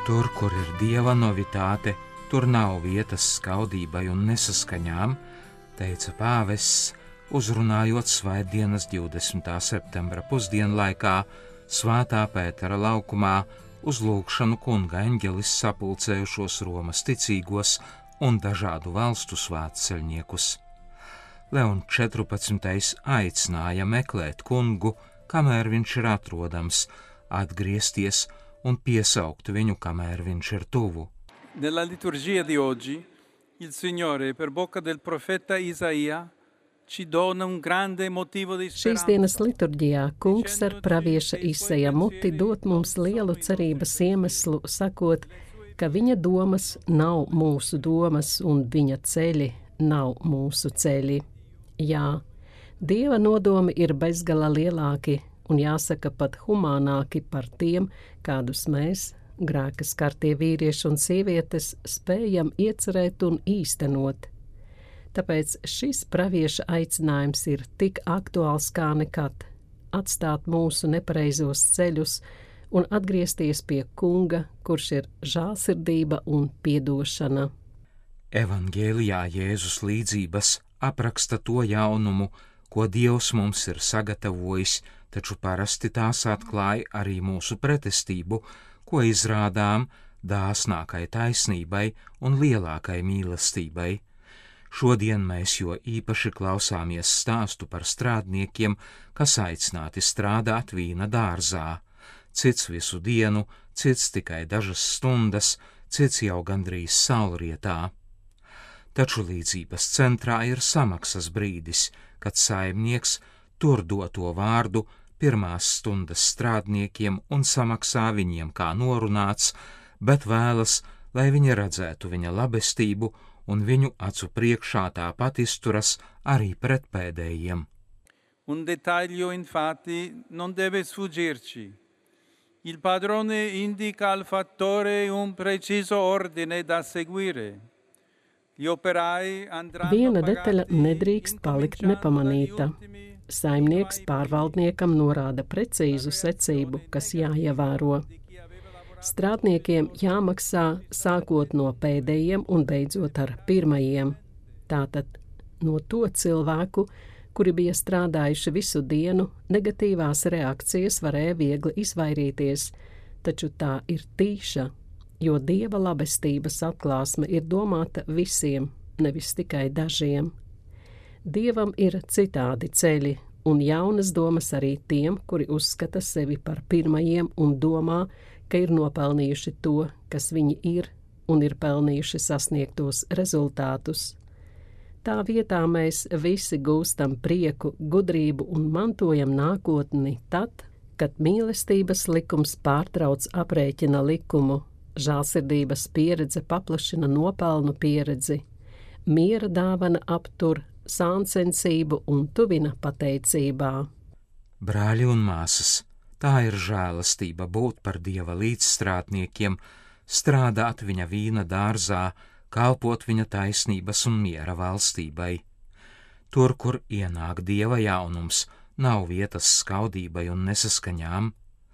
Tur, kur ir dieva novitāte, tur nav vietas skaudībai un nesaskaņām, teica pāvests, uzrunājot svētdienas 20. septembra pusdienlaikā Svētā Pētera laukumā uz lūgšanu kunga eņģelis sapulcējušos Romas ticīgos un dažādu valstu svētceļniekus. Leon 14. aicināja meklēt kungu, kamēr viņš ir atrodams, atgriezties un piesaukt viņu, kamēr viņš ir tuvu. Nella liturgia di oggi, il Signore, per bocca del profeta Isaia, ci dona un grande motivo di speranza. Šīs dienas liturģijā kungs ar pravieša Isaija muti dot mums lielu cerības iemeslu, sakot, ka viņa domas nav mūsu domas un viņa ceļi nav mūsu ceļi. Jā, Dieva nodomi ir bezgala lielāki un jāsaka pat humānāki par tiem, kādus mēs, grēka skartie vīrieši un sievietes, spējam iecerēt un īstenot. Tāpēc šis pravieša aicinājums ir tik aktuāls kā nekad – atstāt mūsu nepareizos ceļus un atgriezties pie kunga, kurš ir žēlsirdība un piedošana. Evangēlijā Jēzus līdzības apraksta to jaunumu, ko Dievs mums ir sagatavojis, taču parasti tās atklāja arī mūsu pretestību, ko izrādām dāsnākai taisnībai un lielākai mīlestībai. Šodien mēs jo īpaši klausāmies stāstu par strādniekiem, kas aicināti strādāt vīna dārzā. Cits visu dienu, cits tikai dažas stundas, cits jau gandrīz saulrietā. Taču līdzības centrā ir samaksas brīdis, kad saimnieks tur doto vārdu pirmās stundas strādniekiem un samaksā viņiem kā norunāts, bet vēlas, lai viņi redzētu viņa labestību un viņu acu priekšā tāpat izturas arī pret pēdējiem. Un dettaglio infatti non deve sfuggirci. Il padrone indica al fattore un preciso ordine da seguire. Viena detaļa nedrīkst palikt nepamanīta. Saimnieks pārvaldniekam norāda precīzu secību, kas jāievēro. Strādniekiem jāmaksā sākot no pēdējiem un beidzot ar pirmajiem. Tātad no to cilvēku, kuri bija strādājuši visu dienu, negatīvās reakcijas varēja viegli izvairīties, taču tā ir tīša, jo Dieva labestības atklāsme ir domāta visiem, nevis tikai dažiem. Dievam ir citādi ceļi un jaunas domas arī tiem, kuri uzskata sevi par pirmajiem un domā, ka ir nopelnījuši to, kas viņi ir, un ir pelnījuši sasniegtos rezultātus. Tā vietā mēs visi gūstam prieku, gudrību un mantojam nākotni tad, kad mīlestības likums pārtrauc aprēķina likumu, žēlsirdības pieredze paplašina nopelnu pieredzi, miera dāvana aptur sāncensību un tuvina pateicībā. Brāļi un māsas, tā ir žēlastība būt par Dieva līdzstrādniekiem, strādāt viņa vīna dārzā, kalpot viņa taisnības un miera valstībai. Tur, kur ienāk Dieva jaunums, nav vietas skaudībai un nesaskaņām.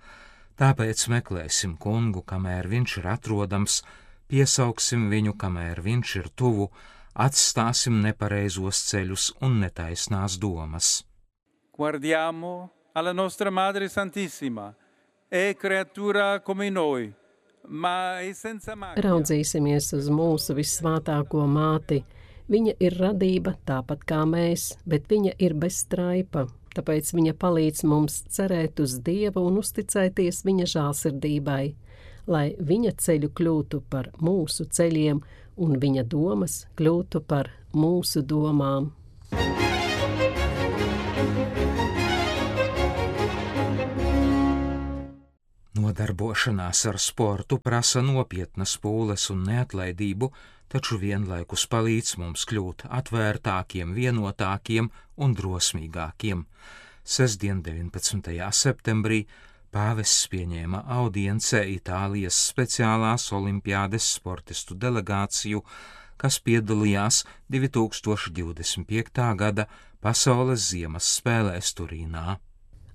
Tāpēc meklēsim kungu, kamēr viņš ir atrodams, piesauksim viņu, kamēr viņš ir tuvu, atstāsim nepareizos ceļus un netaisnās domas. Guardiamo alla nostra Madre Santissima, è creatura come noi, ma è senza macchia. Raudzīsimies uz mūsu vissvētāko māti. Viņa ir radība tāpat kā mēs, bet viņa ir bez straipa. Tāpēc viņa palīdz mums cerēt uz Dievu un uzticēties viņa žēlsirdībai, lai viņa ceļu kļūtu par mūsu ceļiem un viņa domas kļūtu par mūsu domām. Nodarbošanās ar sportu prasa nopietnas pūles un neatlaidību, taču vienlaikus palīdz mums kļūt atvērtākiem, vienotākiem un drosmīgākiem. Sestdien, 19. septembrī, pāvests pieņēma audiencē Itālijas speciālās olimpiādes sportistu delegāciju, kas piedalījās 2025. gada Pasaules ziemas spēlēs Turīnā.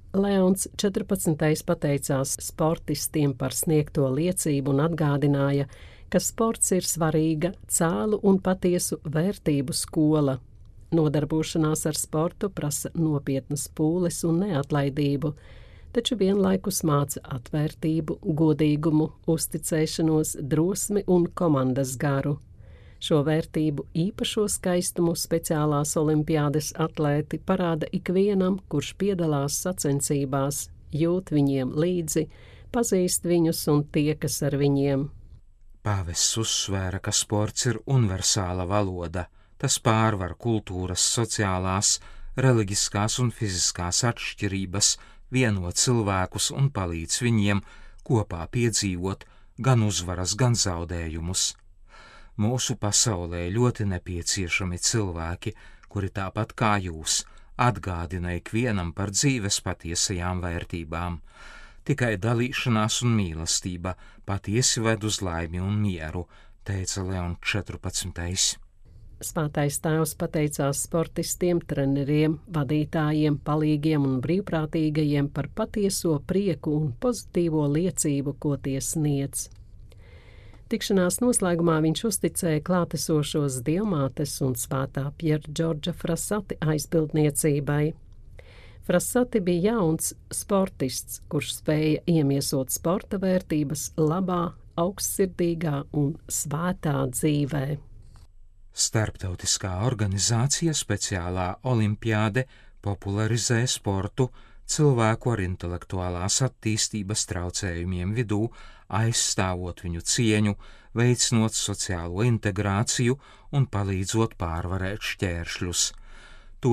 Leons 14. pateicās sportistiem par sniegto liecību un atgādināja, ka sports ir svarīga, cēlu un patiesu vērtību skola. Nodarbošanās ar sportu prasa nopietnas pūles un neatlaidību, taču vienlaikus māca atvērtību, godīgumu, uzticēšanos, drosmi un komandas garu. Šo vērtību īpašo skaistumu speciālās olimpiādes atlēti parāda ikvienam, kurš piedalās sacensībās, jūt viņiem līdzi, pazīst viņus un tiekas ar viņiem. Pāvests uzsvēra, ka sports ir universāla valoda. Tas pārvar kultūras, sociālās, reliģiskās un fiziskās atšķirības, vieno cilvēkus un palīdz viņiem kopā piedzīvot gan uzvaras, gan zaudējumus. Mūsu pasaulē ļoti nepieciešami cilvēki, kuri tāpat kā jūs atgādina ikvienam par dzīves patiesajām vērtībām. Tikai dalīšanās un mīlestība patiesi ved uz laimi un mieru, teica Leons 14. Svētais tēvs pateicās sportistiem, treneriem, vadītājiem, palīgiem un brīvprātīgajiem par patieso prieku un pozitīvo liecību, ko tie sniedz. Tikšanās noslēgumā viņš uzticēja klātesošos Dievmātes un svētā Pjera Džordža Frassati aizbildniecībai. Frassati bija jauns sportists, kurš spēja iemiesot sporta vērtības labā, augstsirdīgā un svētā dzīvē. Starptautiskā organizācija Speciālā olimpiāde popularizē sportu cilvēku ar intelektuālās attīstības traucējumiem vidū, aizstāvot viņu cieņu, veicinot sociālo integrāciju un palīdzot pārvarēt šķēršļus. To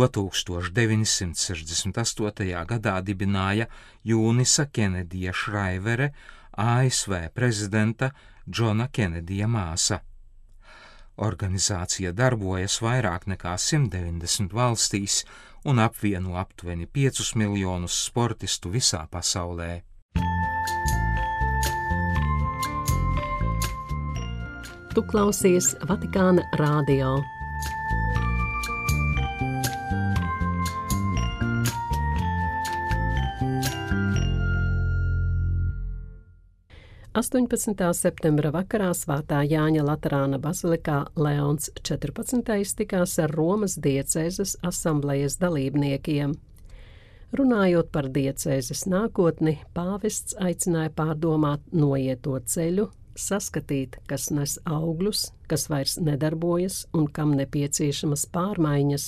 1968. gadā dibināja Jūnisa Kenedija Šraivere, ASV prezidenta Džona Kenedija māsa. Organizācija darbojas vairāk nekā 190 valstīs un apvieno aptuveni 5 miljonus sportistu visā pasaulē. Tu klausies Vatikāna radio. – 18. septembra vakarā Svētā Jāņa Laterāna bazilikā Leons 14. tikās ar Romas diecēzes asamblejas dalībniekiem. Runājot par diecēzes nākotni, pāvests aicināja pārdomāt noieto ceļu, saskatīt, kas nes augļus, kas vairs nedarbojas un kam nepieciešamas pārmaiņas.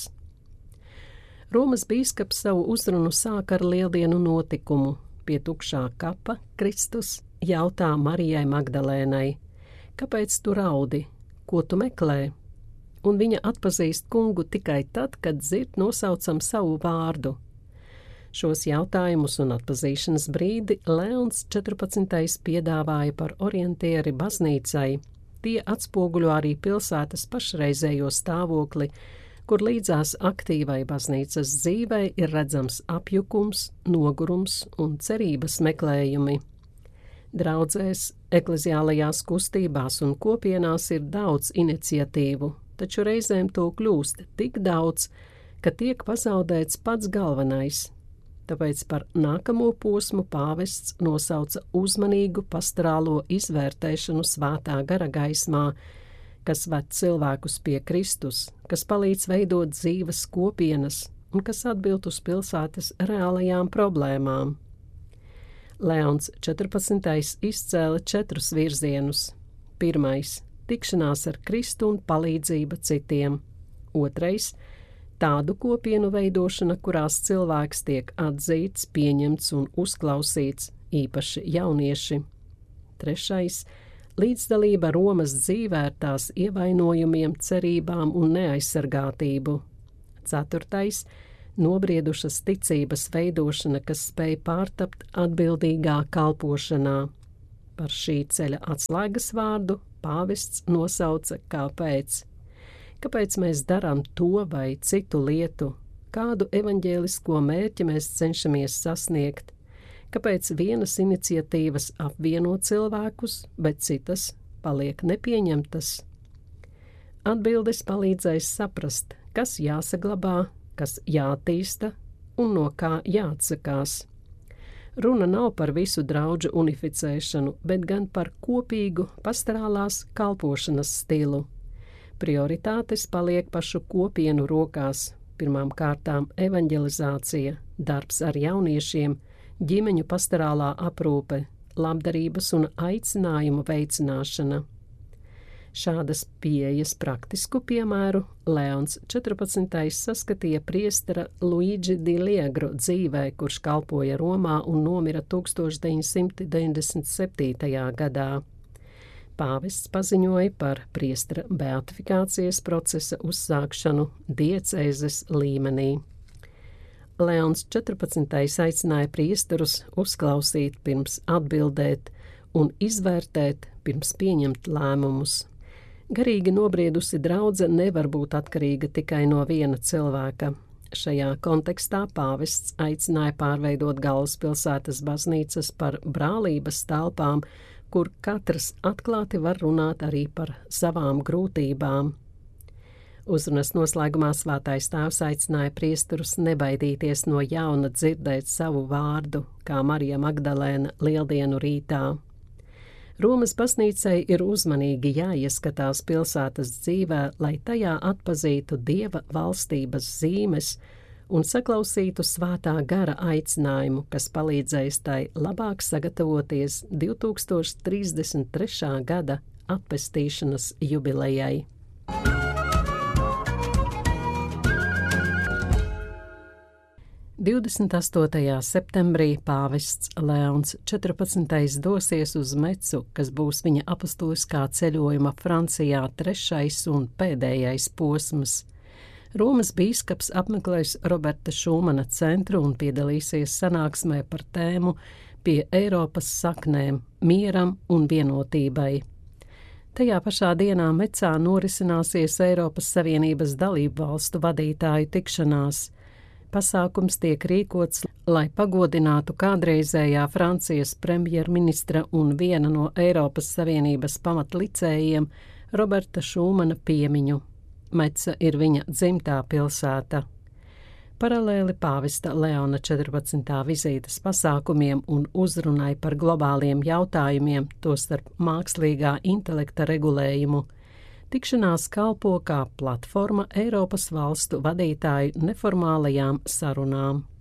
Romas bīskaps savu uzrunu sāk ar lieldienu notikumu. Pie tukšā kapa Kristus jautā Marijai Magdalēnai: kāpēc tu raudi, ko tu meklē? Un viņa atpazīst kungu tikai tad, kad dzird nosaucam savu vārdu. Šos jautājumus un atpazīšanas brīdi Leons 14. piedāvāja par orientieri baznīcai. Tie atspoguļo arī pilsētas pašreizējo stāvokli, kur līdzās aktīvai baznīcas dzīvei ir redzams apjukums, nogurums un cerības meklējumi. Draudzēs, ekleziālajās kustībās un kopienās ir daudz iniciatīvu, taču reizēm to kļūst tik daudz, ka tiek pazaudēts pats galvenais. Tāpēc par nākamo posmu pāvests nosauca uzmanīgu pastorālo izvērtēšanu svētā gara gaismā, kas ved cilvēkus pie Kristus, kas palīdz veidot dzīves kopienas un kas atbild uz pilsētas reālajām problēmām. Leons 14. izcēla 4 virzienus. 1. tikšanās ar Kristu un palīdzība citiem. 2. tādu kopienu veidošana, kurās cilvēks tiek atzīts, pieņemts un uzklausīts, īpaši jaunieši. 3. līdzdalība Romas dzīvē ar tās ievainojumiem, cerībām un neaizsargātību. 4. nobriedušas ticības veidošana, kas spēj pārtapt atbildīgā kalpošanā. Par šī ceļa atslēgas vārdu pāvests nosauca kāpēc. Kāpēc mēs darām to vai citu lietu? Kādu evaņģēlisko mērķi mēs cenšamies sasniegt? Kāpēc vienas iniciatīvas apvieno cilvēkus, bet citas paliek nepieņemtas? Atbildes palīdzēs saprast, kas jāsaglabā, kas jātīsta un no kā jāatsakās. Runa nav par visu draugu unificēšanu, bet gan par kopīgu pastorālās kalpošanas stilu. Prioritātes paliek pašu kopienu rokās, pirmām kārtām evanģelizācija, darbs ar jauniešiem, ģimeņu pastorālā aprūpe, labdarības un aicinājumu veicināšana. Šādas pieejas praktisku piemēru Leons 14. saskatīja priestera Luigi di Liegro dzīvē, kurš kalpoja Romā un nomira 1997. gadā. Pāvests paziņoja par priestera beatifikācijas procesa uzsākšanu diecēzes līmenī. Leons 14. aicināja priesterus uzklausīt pirms atbildēt un izvērtēt pirms pieņemt lēmumus. Garīgi nobriedusi draudze nevar būt atkarīga tikai no viena cilvēka. Šajā kontekstā pāvests aicināja pārveidot galvaspilsētas baznīcas par brālības telpām, kur katrs atklāti var runāt arī par savām grūtībām. Uzrunas noslēgumā Svētais Tēvs aicināja priesterus nebaidīties no jauna dzirdēt savu vārdu, kā Marija Magdalēna lieldienu rītā. Romas baznīcai ir uzmanīgi jāieskatās pilsētas dzīvē, lai tajā atpazītu Dieva valstības zīmes un saklausītu Svētā gara aicinājumu, kas palīdzēs tai labāk sagatavoties 2033. gada atpestīšanas jubilejai. 28. septembrī pāvests Leons 14. dosies uz Mecu, kas būs viņa apostuliskā ceļojuma Francijā 3. un pēdējais posms. Romas bīskaps apmeklēs Roberta Šumana centru un piedalīsies sanāksmē par tēmu pie Eiropas saknēm, mieram un vienotībai. Tajā pašā dienā Mecā norisināsies Eiropas Savienības dalību valstu vadītāju tikšanās. Pasākums tiek rīkots, lai pagodinātu kādreizējā Francijas premjerministra un viena no Eiropas Savienības pamatlicējiem Roberta Šumana piemiņu. Meca ir viņa dzimtā pilsēta. Paralēli pāvesta Leona 14. vizītes pasākumiem un uzrunai par globāliem jautājumiem, tostarp mākslīgā intelekta regulējumu, tikšanās kalpo kā platforma Eiropas valstu vadītāju neformālajām sarunām.